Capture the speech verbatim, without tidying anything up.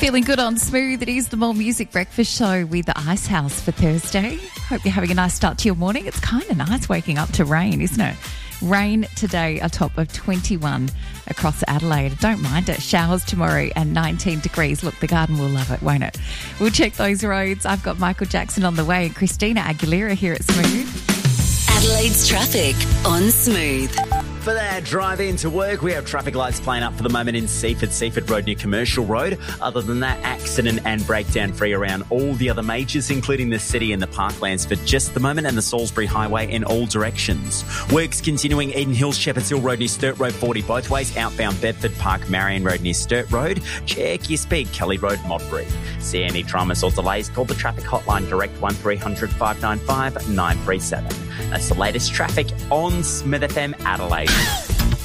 Feeling good on Smooth. It is the More Music Breakfast Show with the Ice House for Thursday. Hope you're having a nice start to your morning. It's kind of nice waking up to rain, isn't it? Rain today, a top of twenty-one across Adelaide. Don't mind it. Showers tomorrow and nineteen degrees. Look, the garden will love it, won't it? We'll check those roads. I've got Michael Jackson on the way and Christina Aguilera here at Smooth. Adelaide's traffic on Smooth. For that drive into work, we have traffic lights playing up for the moment in Seaford, Seaford Road near Commercial Road. Other than that, accident and breakdown free around all the other majors, including the city and the parklands for just the moment, and the Salisbury Highway in all directions. Works continuing Eden Hills, Shepherds Hill Road near Sturt Road forty both ways, outbound Bedford Park, Marion Road near Sturt Road. Check your speed, Kelly Road, Modbury. See any dramas or delays, call the traffic hotline direct one three hundred five nine five nine three seven. That's the latest traffic on Smith F M Adelaide.